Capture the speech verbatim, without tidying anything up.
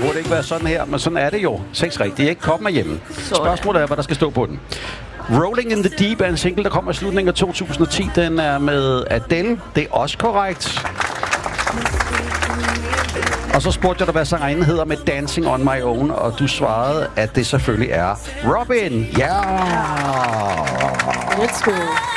burde ikke være sådan her, men sådan er det jo. Seks rigtige, ikke? Kom med hjemme. Spørgsmålet er, hvad der skal stå på den. Rolling in the Deep er en single, der kommer i slutningen af to tusind og ti. Den er med Adele. Det er også korrekt. Og så spurgte jeg dig, hvad sangerinden hedder med Dancing on My Own, og du svarede, at det selvfølgelig er Robin. Ja! Let's go.